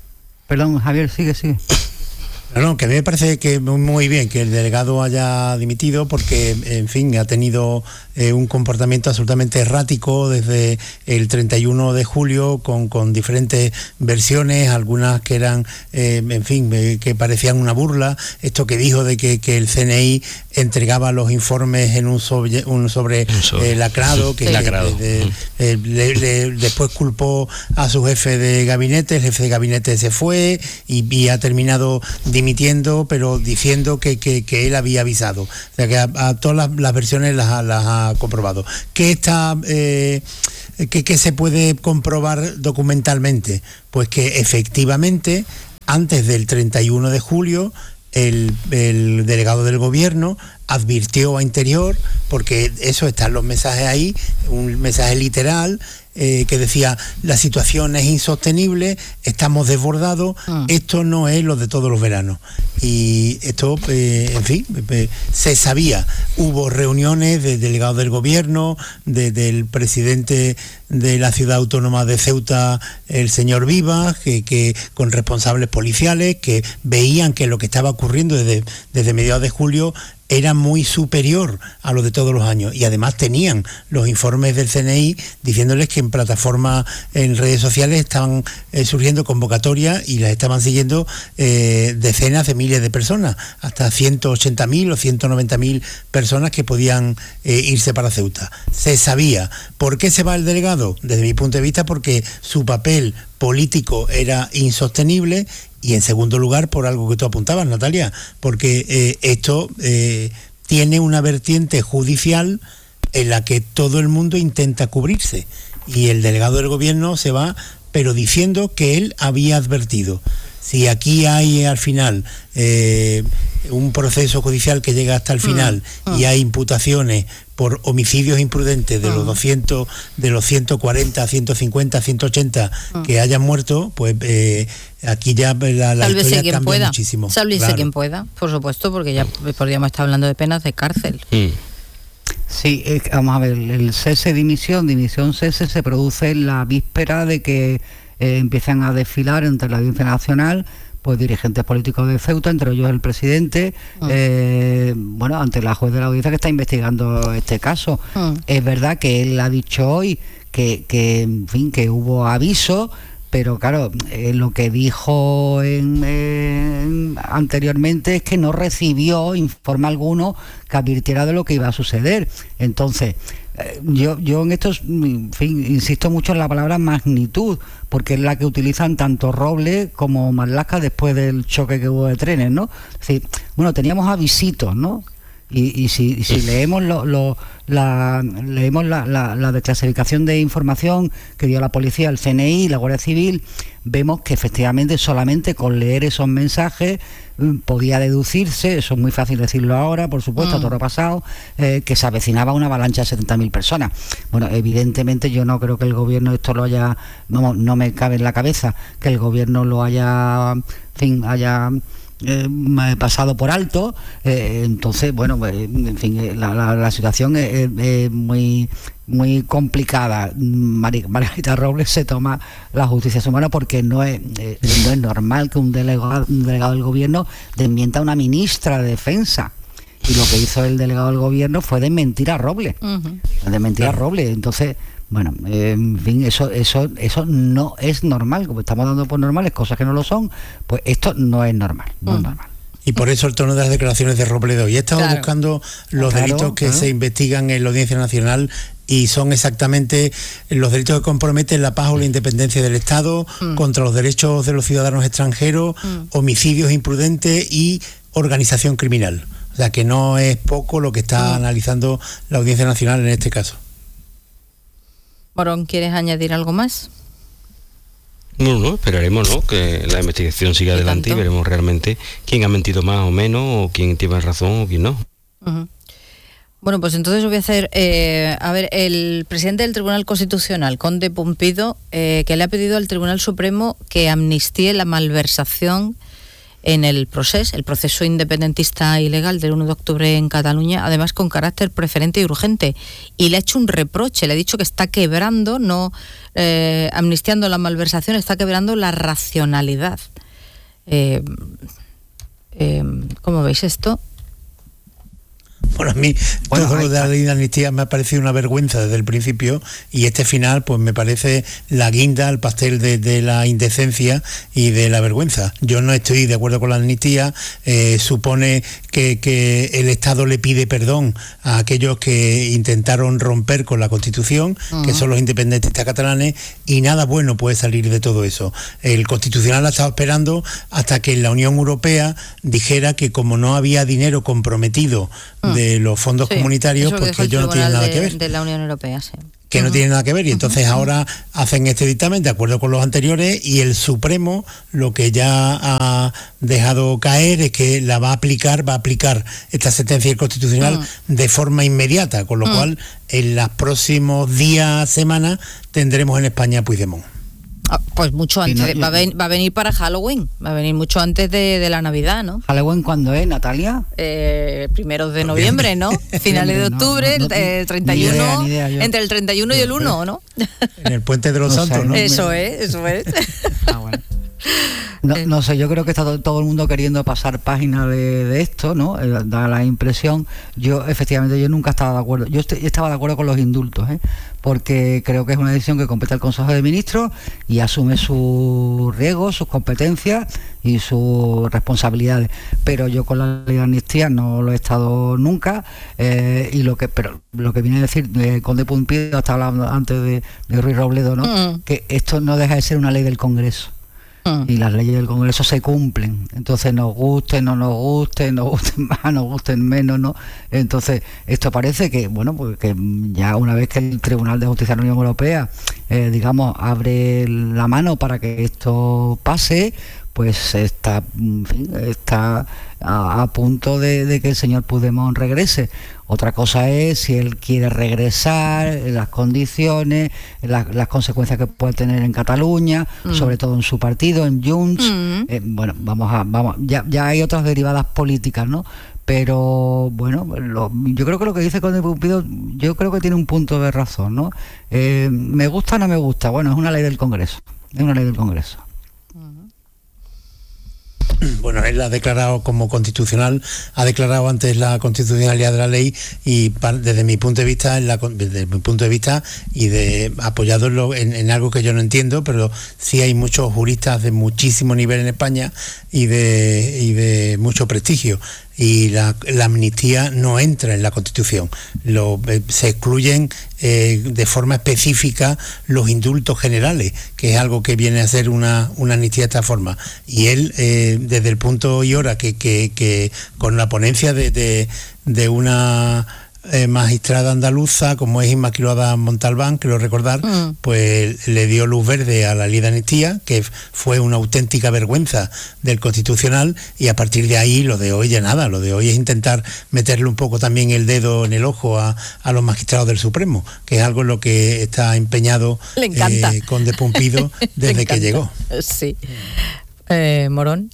Perdón, Javier, sigue, sigue. No, no, que a mí me parece que muy bien que el delegado haya dimitido porque, en fin, ha tenido eh, un comportamiento absolutamente errático desde el treinta y uno de julio con, con diferentes versiones, algunas que eran, eh, en fin, eh, que parecían una burla. Esto que dijo de que, que el C N I entregaba los informes en un sobre, un sobre, sobre. Eh, lacrado, que, sí. lacrado. que de, eh, le, le, después culpó a su jefe de gabinete, el jefe de gabinete se fue y, y ha terminado dimitiendo, pero diciendo que, que, que él había avisado. O sea, que a, a todas las, las versiones las, las ha comprobado. ¿Qué está, eh, qué, qué se puede comprobar documentalmente? Pues que efectivamente, antes del treinta y uno de julio, el, el delegado del gobierno advirtió a Interior, porque eso están los mensajes ahí, un mensaje literal, eh, que decía: la situación es insostenible, estamos desbordados, ah. esto no es lo de todos los veranos. Y esto, eh, en fin, eh, se sabía. Hubo reuniones de delegados del gobierno, de, del presidente de la ciudad autónoma de Ceuta, el señor Vivas, que, que con responsables policiales, que veían que lo que estaba ocurriendo desde, desde mediados de julio era muy superior a lo de todos los años, y además tenían los informes del C N I diciéndoles que en plataformas, en redes sociales estaban eh, surgiendo convocatorias y las estaban siguiendo eh, decenas de miles de personas, hasta ciento ochenta mil o ciento noventa mil personas que podían eh, irse para Ceuta. Se sabía. ¿Por qué se va el delegado? Desde mi punto de vista, porque su papel político era insostenible, y en segundo lugar por algo que tú apuntabas, Natalia, porque eh, esto eh, tiene una vertiente judicial en la que todo el mundo intenta cubrirse, y el delegado del gobierno se va, pero diciendo que él había advertido. Si aquí hay al final eh, un proceso judicial que llega hasta el final mm, mm. y hay imputaciones por homicidios imprudentes de mm. los doscientos, de los ciento cuarenta, ciento cincuenta, ciento ochenta mm. que hayan muerto, pues eh, aquí ya la, la historia cambia pueda. muchísimo. Sálvese claro. quien pueda, por supuesto, porque ya podríamos estar hablando de penas de cárcel. Mm. Sí, eh, vamos a ver, el cese dimisión, dimisión cese se produce en la víspera de que eh, empiezan a desfilar entre la Audiencia Nacional pues dirigentes políticos de Ceuta, entre ellos el presidente, mm. eh, bueno, ante la juez de la audiencia que está investigando este caso. Mm. Es verdad que él ha dicho hoy que, que en fin, que hubo aviso, pero claro, eh, lo que dijo en, en, anteriormente es que no recibió informe alguno que advirtiera de lo que iba a suceder. Entonces, eh, yo, yo en esto, en fin, insisto mucho en la palabra magnitud, porque es la que utilizan tanto Robles como Marlaska después del choque que hubo de trenes, ¿no? Es decir, bueno, teníamos avisitos, ¿no? Y, y si, y si leemos lo, lo, la leemos la, la, la desclasificación de información que dio la policía, el C N I, la Guardia Civil, vemos que efectivamente solamente con leer esos mensajes podía deducirse, eso es muy fácil decirlo ahora, por supuesto, mm. a todo pasado, eh, que se avecinaba una avalancha de setenta mil personas. Bueno, evidentemente yo no creo que el gobierno esto lo haya, vamos, no me cabe en la cabeza que el gobierno lo haya, en fin, haya Eh, pasado por alto, eh, entonces bueno, eh, en fin, eh, la, la, la situación es, es, es muy muy complicada. Mar- Margarita Robles se toma la justicia humana porque no es eh, no es normal que un delegado, un delegado del gobierno desmienta a una ministra de defensa, y lo que hizo el delegado del gobierno fue desmentir a Robles, uh-huh. desmentir a Robles. Entonces bueno, eh, en fin, eso eso eso no es normal. Como estamos dando por normales cosas que no lo son, pues esto no es normal, no mm. es normal. Y por eso el tono de las declaraciones de Robledo. Y he estado claro. buscando los claro, delitos que claro. se investigan en la Audiencia Nacional, y son exactamente los delitos que comprometen la paz o la independencia del Estado, mm. contra los derechos de los ciudadanos extranjeros, mm. homicidios imprudentes y organización criminal. O sea que no es poco lo que está mm. analizando la Audiencia Nacional en este caso. Morón, ¿quieres añadir algo más? No, no, esperaremos, ¿no?, que la investigación siga adelante y veremos realmente quién ha mentido más o menos, o quién tiene razón o quién no. Uh-huh. Bueno, pues entonces voy a hacer, eh, a ver, el presidente del Tribunal Constitucional, Conde Pumpido, eh, que le ha pedido al Tribunal Supremo que amnistíe la malversación en el proceso, el proceso independentista ilegal del uno de octubre en Cataluña, además con carácter preferente y urgente, y le ha hecho un reproche, le ha dicho que está quebrando, no eh, amnistiando la malversación, está quebrando la racionalidad. Eh, eh, ¿Cómo veis esto? Bueno, a mí bueno, todo lo de la ley de amnistía me ha parecido una vergüenza desde el principio, y este final pues me parece la guinda al pastel de, de la indecencia y de la vergüenza. Yo no estoy de acuerdo con la amnistía. Eh, supone que, que el Estado le pide perdón a aquellos que intentaron romper con la Constitución, uh-huh. que son los independentistas catalanes, y nada bueno puede salir de todo eso. El Constitucional ha estado esperando hasta que la Unión Europea dijera que como no había dinero comprometido uh-huh. de los fondos sí, comunitarios, pues que ellos no tienen nada de, que ver. De la Unión Europea, sí. Que uh-huh. no tienen nada que ver, y entonces uh-huh. ahora hacen este dictamen de acuerdo con los anteriores, y el Supremo lo que ya ha dejado caer es que la va a aplicar, va a aplicar esta sentencia constitucional uh-huh. de forma inmediata, con lo uh-huh. cual en los próximos días, semanas, tendremos en España Puigdemont. Ah, pues mucho antes, sí, no, va, a ven, va a venir para Halloween, va a venir mucho antes de, de la Navidad, ¿no? ¿Halloween cuándo es, Natalia? Eh, primeros de noviembre, ¿no? Finales de octubre, no, no, no, el treinta y uno, ni idea, ni idea, entre el treinta y uno y el uno, ¿no? En el Puente de los no Santos, sé, ¿no? Eso es, eso es. Ah, bueno. No, no sé, yo creo que está todo, todo el mundo queriendo pasar página de, de esto, ¿no? Eh, da la impresión. Yo, efectivamente, yo nunca estaba de acuerdo. Yo estoy, estaba de acuerdo con los indultos, ¿eh? Porque creo que es una decisión que compete al Consejo de Ministros y asume sus riesgos, sus competencias y sus responsabilidades. Pero yo con la ley de amnistía no lo he estado nunca, eh, y lo que pero lo que viene a decir eh, Conde Pumpido, hasta hablando antes de, de Ruiz Robledo, ¿no? Mm. Que esto no deja de ser una ley del Congreso. Y las leyes del Congreso se cumplen, entonces nos gusten, no nos gusten, nos gusten más, nos gusten menos, ¿no? Entonces esto parece que, bueno, pues que ya una vez que el Tribunal de Justicia de la Unión Europea, eh, digamos, abre la mano para que esto pase, pues está, en fin, está a, a punto de, de que el señor Puigdemont regrese. Otra cosa es si él quiere regresar, las condiciones, las, las consecuencias que puede tener en Cataluña, mm. sobre todo en su partido, en Junts. Mm. Eh, bueno, vamos a, vamos, ya, ya hay otras derivadas políticas, ¿no? Pero bueno, lo, yo creo que lo que dice Conde Pumpido, yo creo que tiene un punto de razón, ¿no? Eh, me gusta o no me gusta, bueno, es una ley del Congreso, es una ley del Congreso. Bueno, él ha declarado como constitucional, ha declarado antes la constitucionalidad de la ley, y desde mi punto de vista, en la, desde mi punto de vista y de apoyado en, lo, en, en algo que yo no entiendo, pero sí hay muchos juristas de muchísimo nivel en España y de, y de mucho prestigio. Y la, la amnistía no entra en la Constitución. Lo, eh, se excluyen eh, de forma específica los indultos generales, que es algo que viene a ser una, una amnistía de esta forma. Y él, eh, desde el punto y hora que, que, que con la ponencia de, de, de una eh, magistrada andaluza como es Inmaculada Montalbán, quiero recordar, mm. pues le dio luz verde a la ley de amnistía, que fue una auténtica vergüenza del Constitucional, y a partir de ahí lo de hoy ya nada, lo de hoy es intentar meterle un poco también el dedo en el ojo a, a los magistrados del Supremo, que es algo en lo que está empeñado eh, Conde Pumpido desde que llegó. Sí. Eh, Morón.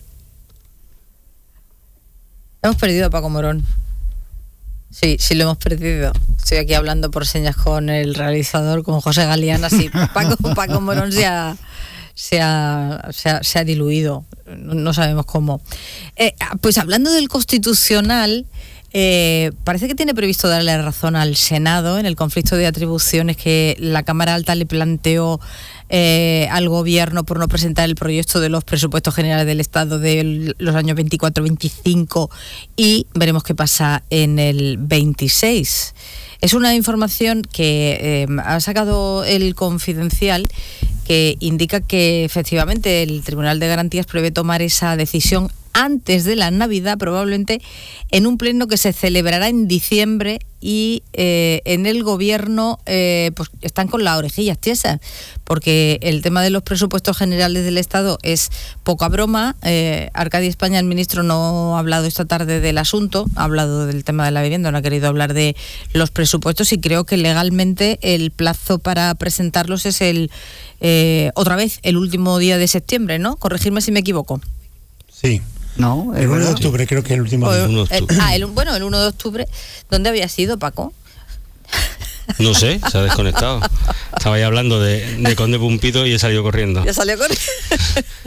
Hemos perdido a Paco Morón. Sí, sí lo hemos perdido. Estoy aquí hablando por señas con el realizador, con José Galeana. Sí, Paco, Paco Morón se ha, se ha, se ha, se ha diluido. No, no sabemos cómo. Eh, pues hablando del Constitucional, eh, parece que tiene previsto darle razón al Senado en el conflicto de atribuciones que la Cámara Alta le planteó Eh, al gobierno por no presentar el proyecto de los presupuestos generales del Estado de los años veinticuatro veinticinco, y veremos qué pasa en el veintiséis. Es una información que eh, ha sacado el Confidencial, que indica que efectivamente el Tribunal de Garantías prevé tomar esa decisión antes de la Navidad, probablemente en un pleno que se celebrará en diciembre, y eh, en el gobierno eh, pues están con las orejillas tiesas, porque el tema de los presupuestos generales del Estado es poca broma. eh, Arcadi España, el ministro, no ha hablado esta tarde del asunto, ha hablado del tema de la vivienda, no ha querido hablar de los presupuestos, y creo que legalmente el plazo para presentarlos es el eh, otra vez el último día de septiembre, ¿no? Corregirme si me equivoco. Sí. No, el uno de octubre, creo que es el último día. El, el, ah, el, bueno, el uno de octubre. ¿Dónde había sido, Paco? No sé, se ha desconectado. Estaba ahí hablando de, de Conde Pumpido y he salido corriendo. Ya salió corriendo.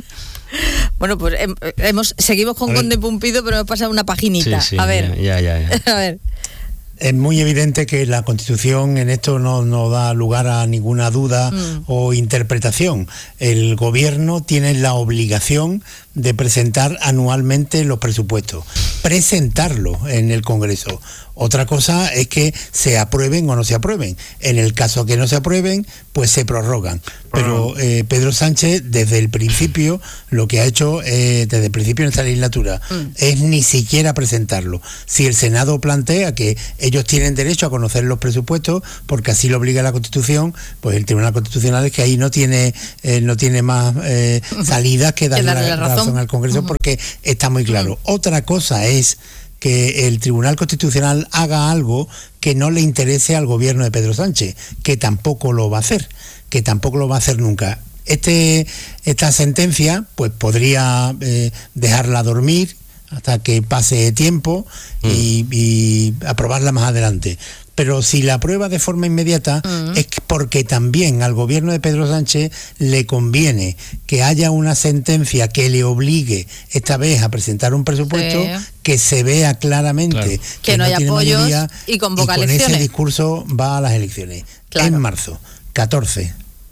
Bueno, pues hemos, seguimos con Conde Pumpido, pero hemos pasado una paginita. Sí, sí, a ver. Ya, ya, ya. A ver. Es muy evidente que la Constitución en esto no, no da lugar a ninguna duda mm. o interpretación. El Gobierno tiene la obligación de presentar anualmente los presupuestos, presentarlos en el Congreso. Otra cosa es que se aprueben o no se aprueben. En el caso que no se aprueben, pues se prorrogan. Pero eh, Pedro Sánchez, desde el principio, lo que ha hecho eh, desde el principio en esta legislatura mm. es ni siquiera presentarlo. Si el Senado plantea que ellos tienen derecho a conocer los presupuestos, porque así lo obliga la Constitución, pues el Tribunal Constitucional es que ahí no tiene eh, no tiene más eh, salidas que darle la, la razón. razón al Congreso, uh-huh. porque está muy claro. Uh-huh. Otra cosa es que el Tribunal Constitucional haga algo que no le interese al gobierno de Pedro Sánchez, que tampoco lo va a hacer, que tampoco lo va a hacer nunca. Este, esta sentencia, pues podría eh, dejarla dormir hasta que pase tiempo y, mm. y aprobarla más adelante. Pero si la aprueba de forma inmediata mm. es porque también al gobierno de Pedro Sánchez le conviene que haya una sentencia que le obligue esta vez a presentar un presupuesto sí. que se vea claramente claro. que, que no, no haya apoyos y convoca y con elecciones. Ese discurso va a las elecciones claro. en marzo, catorce.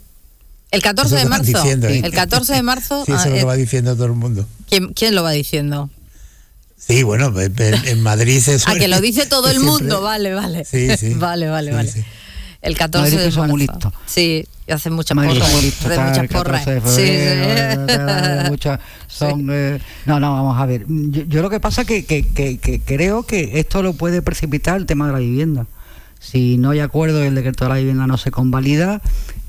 El catorce de marzo. Diciendo, ¿eh? El catorce de marzo. Sí, eso ah, lo va diciendo todo el mundo. ¿Quién, quién lo va diciendo? Sí, bueno, en Madrid se suele... Ah, que lo dice todo el siempre... mundo, vale, vale. Sí, sí. Vale, vale, sí, vale. Sí. El catorce de marzo. Muy listo. Sí, y hacen muchas Madrid porras. Listo, Hacen muchas porras. De febrero, sí, sí. Muchas son... Sí. Eh, no, no, vamos a ver. Yo, yo lo que pasa es que, que, que, que creo que esto lo puede precipitar el tema de la vivienda. Si no hay acuerdo y el decreto de la vivienda no se convalida...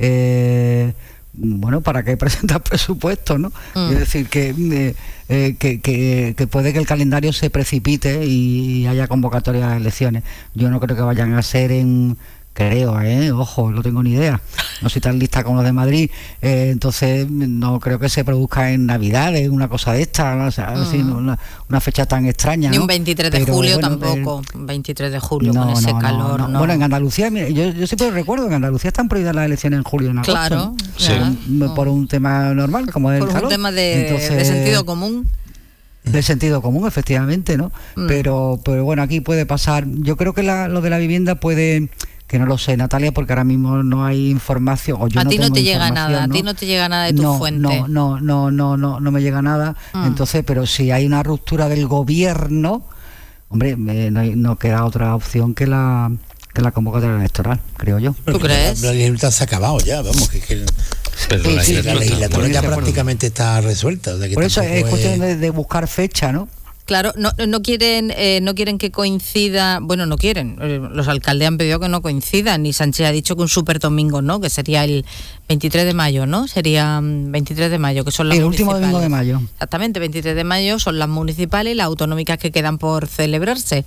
Eh, bueno, ¿para qué presentar presupuestos, no? Mm. Es decir, que, eh, eh, que, que, que puede que el calendario se precipite y haya convocatoria de elecciones. Yo no creo que vayan a ser en... Creo, ¿eh? Ojo, no tengo ni idea. No soy tan lista como los de Madrid. Eh, entonces, no creo que se produzca en Navidades, una cosa de esta, ¿no? O sea, mm. así, una, una fecha tan extraña. Ni ¿no? un veintitrés de julio bueno, tampoco. Eh, veintitrés de julio no, con ese no, calor. No, no. No. Bueno, en Andalucía, mira, yo, yo siempre recuerdo que en Andalucía están prohibidas las elecciones en julio y en agosto. Claro. Sí. Por, por un tema normal, como es el Por calor. un tema de, entonces, de sentido común. De sentido común, efectivamente, ¿no? Mm. Pero, pero bueno, aquí puede pasar. Yo creo que la, lo de la vivienda puede... que no lo sé, Natalia, porque ahora mismo no hay información. O yo a no ti no te llega ¿no? nada, a ti no te llega nada de tu no, fuente. No, no, no, no, no, no me llega nada. Mm. Entonces, pero si hay una ruptura del gobierno, hombre, me, no, no queda otra opción que la que la convocatoria electoral, creo yo. ¿Tú crees? La legislatura se ha acabado ya, vamos, que, que pero sí, la, sí, la legislatura ya por prácticamente está resuelta. O sea que por eso es cuestión es... de, de buscar fecha, ¿no? Claro, no, no quieren eh, no quieren que coincida, bueno, no quieren, eh, los alcaldes han pedido que no coincidan, y Sánchez ha dicho que un super domingo, ¿no? Que sería el veintitrés de mayo, ¿no? Sería veintitrés de mayo, que son las el municipales. último domingo de mayo. Exactamente, veintitrés de mayo son las municipales y las autonómicas que quedan por celebrarse.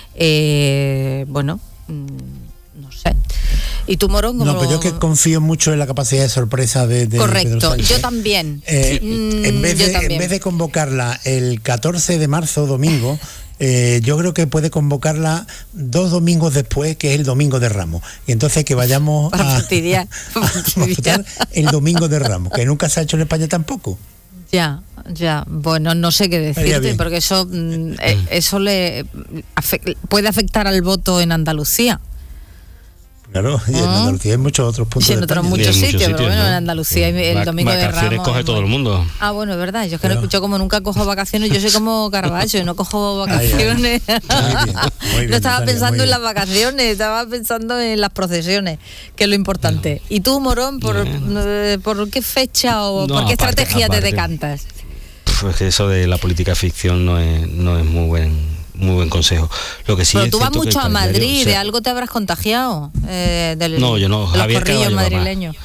Eh, bueno, no sé. ¿Y tú, Morón? No, pero yo que confío mucho en la capacidad de sorpresa de, de Correcto, yo también. Eh, mm, en, vez de, también. en vez de convocarla el catorce de marzo, domingo, eh, yo creo que puede convocarla dos domingos después, que es el domingo de Ramos. Y entonces que vayamos Para a, fastidiar, a, a votar el domingo de Ramos, que nunca se ha hecho en España tampoco. Ya, ya, bueno, no sé qué decirte, porque eso, eh, eso le afect, puede afectar al voto en Andalucía. Claro, y en Andalucía hay muchos otros puntos. Sí, en otros muchos sitios, sitios, pero bueno, ¿no? En Andalucía sí. el domingo de Ramos. Vacaciones coge todo el mundo. Ah, bueno, es verdad. Yo es que no, yo como nunca cojo vacaciones, yo soy como Caravaggio, no cojo vacaciones. Ay, ay. Muy bien, muy bien, no estaba Natalia, pensando en las vacaciones, estaba pensando en las procesiones, que es lo importante. No. ¿Y tú, Morón, por, no. por qué fecha o no, por qué aparte, estrategia aparte, te decantas? Pues que eso de la política ficción no es, no es muy buen... muy buen consejo. Lo que sí pero es tú vas mucho a Madrid, o sea, de algo te habrás contagiado. Eh, del, no, yo no. De Javier los corrillos madrileños.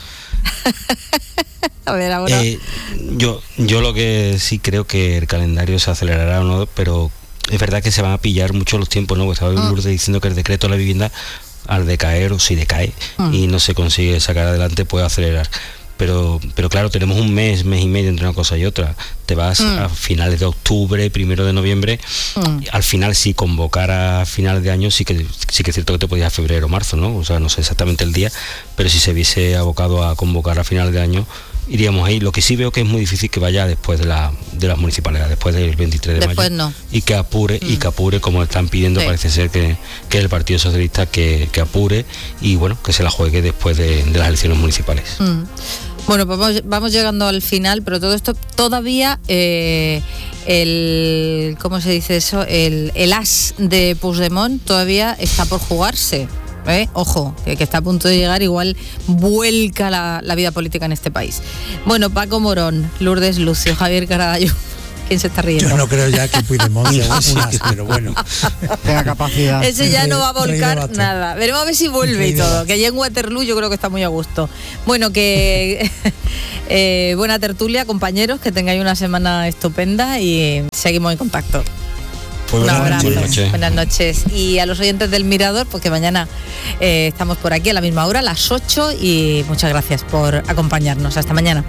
A ver, ahora. Eh, yo, yo lo que sí creo que el calendario se acelerará o no, pero es verdad que se van a pillar mucho los tiempos, ¿no? Pues estaba mm. Lourdes diciendo que el decreto de la vivienda, al decaer o si decae mm. y no se consigue sacar adelante, puede acelerar. Pero, pero claro, tenemos un mes, mes y medio entre una cosa y otra. Te vas mm. a finales de octubre, primero de noviembre. Mm. Al final, si convocara a finales de año, sí que sí que es cierto que te podías a febrero o marzo, ¿no? O sea, no sé exactamente el día, pero si se hubiese abocado a convocar a finales de año, iríamos ahí. Lo que sí veo que es muy difícil que vaya después de, la, de las municipales, después del veintitrés de después mayo. No. Y que apure, mm. y que apure, como están pidiendo, sí. Parece ser que, que el Partido Socialista que, que apure y bueno, que se la juegue después de, de las elecciones municipales. Mm. Bueno, pues vamos, vamos llegando al final, pero todo esto todavía eh, el ¿cómo se dice eso? El, el as de Puigdemont todavía está por jugarse. ¿Eh? Ojo, que, que está a punto de llegar, igual vuelca la, la vida política en este país. Bueno, Paco Morón, Lourdes Lucio, Javier Caraballo. ¿Quién se está riendo? Yo no creo ya que Puigdemont sea un as, pero bueno. Tenga capacidad. Ese ya no va a volcar nada. Veremos a ver si vuelve y todo. Que allá en Waterloo yo creo que está muy a gusto. Bueno, que eh, buena tertulia, compañeros, que tengáis una semana estupenda y seguimos en contacto. Pues un abrazo, buenas noches. Buenas noches. Y a los oyentes del Mirador, porque mañana eh, estamos por aquí a la misma hora, a las ocho, y muchas gracias por acompañarnos. Hasta mañana.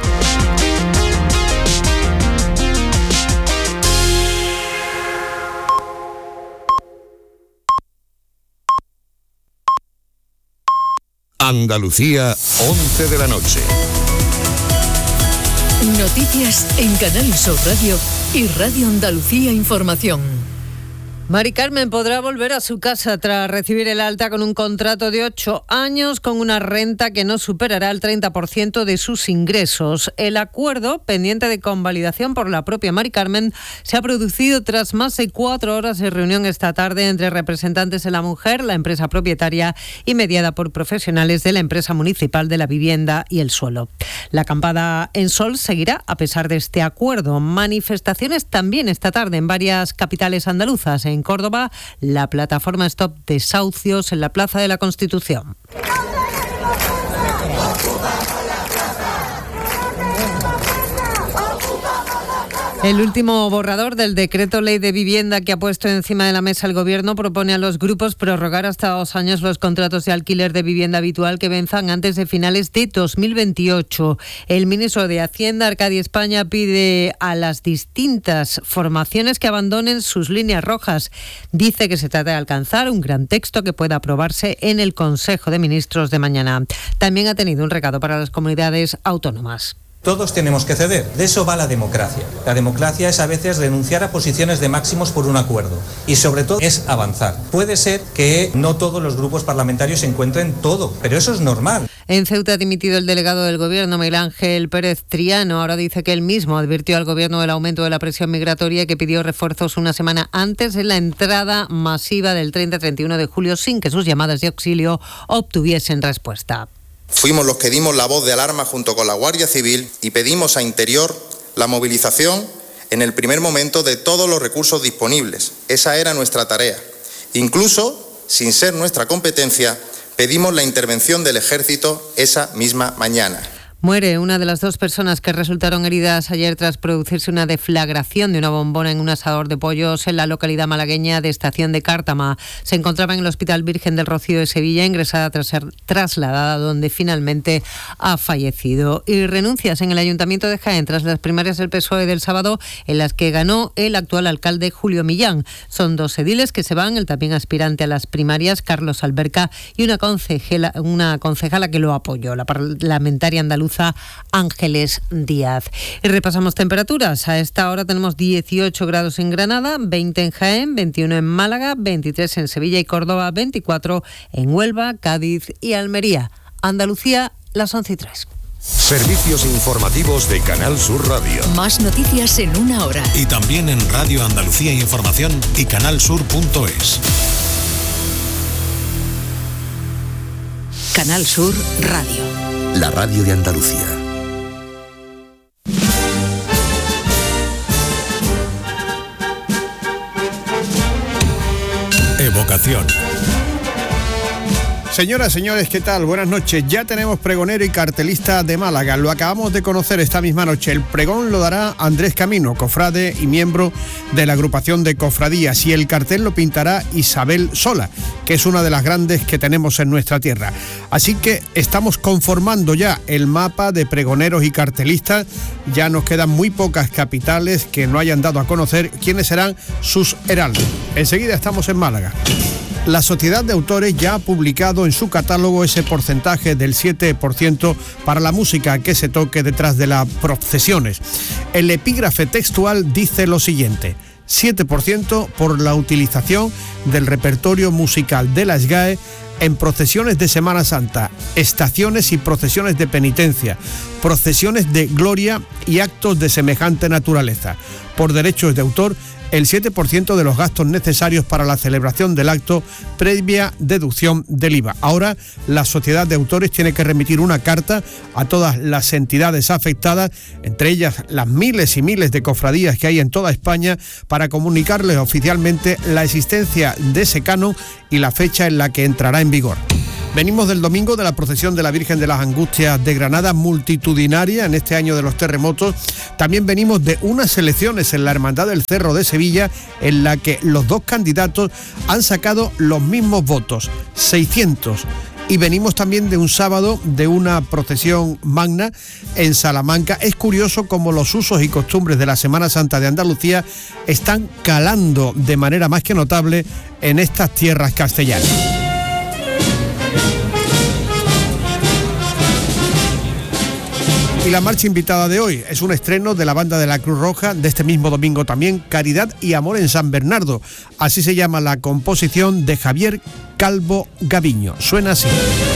Andalucía, once de la noche. Noticias en Canal Sur Radio y Radio Andalucía Información. Mari Carmen podrá volver a su casa tras recibir el alta con un contrato de ocho años con una renta que no superará el treinta por ciento de sus ingresos. El acuerdo, pendiente de convalidación por la propia Mari Carmen, se ha producido tras más de cuatro horas de reunión esta tarde entre representantes de la mujer, la empresa propietaria y mediada por profesionales de la empresa municipal de la vivienda y el suelo. La acampada en Sol seguirá a pesar de este acuerdo. Manifestaciones también esta tarde en varias capitales andaluzas. En Córdoba, la plataforma Stop Desahucios en la Plaza de la Constitución. El último borrador del decreto ley de vivienda que ha puesto encima de la mesa el Gobierno propone a los grupos prorrogar hasta dos años los contratos de alquiler de vivienda habitual que venzan antes de finales de dos mil veintiocho. El ministro de Hacienda, Arcadio España, pide a las distintas formaciones que abandonen sus líneas rojas. Dice que se trata de alcanzar un gran texto que pueda aprobarse en el Consejo de Ministros de mañana. También ha tenido un recado para las comunidades autónomas. Todos tenemos que ceder, de eso va la democracia. La democracia es a veces renunciar a posiciones de máximos por un acuerdo y sobre todo es avanzar. Puede ser que no todos los grupos parlamentarios se encuentren todo, pero eso es normal. En Ceuta ha dimitido el delegado del Gobierno, Miguel Ángel Pérez Triano. Ahora dice que él mismo advirtió al Gobierno del aumento de la presión migratoria y que pidió refuerzos una semana antes de la entrada masiva del treinta y treinta y uno de julio sin que sus llamadas de auxilio obtuviesen respuesta. Fuimos los que dimos la voz de alarma junto con la Guardia Civil y pedimos a Interior la movilización en el primer momento de todos los recursos disponibles. Esa era nuestra tarea. Incluso, sin ser nuestra competencia, pedimos la intervención del Ejército esa misma mañana. Muere una de las dos personas que resultaron heridas ayer tras producirse una deflagración de una bombona en un asador de pollos en la localidad malagueña de Estación de Cártama. Se encontraba en el Hospital Virgen del Rocío de Sevilla, ingresada tras ser trasladada, donde finalmente ha fallecido. Y renuncias en el Ayuntamiento de Jaén tras las primarias del P S O E del sábado, en las que ganó el actual alcalde Julio Millán. Son dos ediles que se van, el también aspirante a las primarias, Carlos Alberca, y una concejala, una concejala que lo apoyó, la parlamentaria andaluza Ángeles Díaz. Y repasamos temperaturas. A esta hora tenemos dieciocho grados en Granada, veinte en Jaén, veintiuno en Málaga, veintitrés en Sevilla y Córdoba, veinticuatro en Huelva, Cádiz y Almería. Andalucía, las once y tres. Servicios informativos de Canal Sur Radio. Más noticias en una hora. Y también en Radio Andalucía Información y canalsur punto es. Canal Sur Radio. La radio de Andalucía. Evocación. Señoras, señores, ¿qué tal? Buenas noches. Ya tenemos pregonero y cartelista de Málaga. Lo acabamos de conocer esta misma noche. El pregón lo dará Andrés Camino, cofrade y miembro de la agrupación de cofradías. Y el cartel lo pintará Isabel Sola, que es una de las grandes que tenemos en nuestra tierra. Así que estamos conformando ya el mapa de pregoneros y cartelistas. Ya nos quedan muy pocas capitales que no hayan dado a conocer quiénes serán sus heraldos. Enseguida estamos en Málaga. La Sociedad de Autores ya ha publicado en su catálogo ese porcentaje del siete por ciento para la música que se toque detrás de las procesiones. El epígrafe textual dice lo siguiente: siete por ciento por la utilización del repertorio musical de la S G A E en procesiones de Semana Santa, estaciones y procesiones de penitencia, procesiones de gloria y actos de semejante naturaleza. Por derechos de autor, el siete por ciento de los gastos necesarios para la celebración del acto previa deducción del I V A. Ahora, la Sociedad de Autores tiene que remitir una carta a todas las entidades afectadas, entre ellas las miles y miles de cofradías que hay en toda España, para comunicarles oficialmente la existencia de ese canon y la fecha en la que entrará en vigor. Venimos del domingo de la procesión de la Virgen de las Angustias de Granada, multitudinaria en este año de los terremotos. También venimos de unas elecciones en la Hermandad del Cerro de Sevilla, en la que los dos candidatos han sacado los mismos votos, seiscientos. Y venimos también de un sábado de una procesión magna en Salamanca. Es curioso cómo los usos y costumbres de la Semana Santa de Andalucía están calando de manera más que notable en estas tierras castellanas. Y la marcha invitada de hoy es un estreno de la banda de la Cruz Roja de este mismo domingo también, Caridad y Amor en San Bernardo. Así se llama la composición de Javier Calvo Gaviño. Suena así.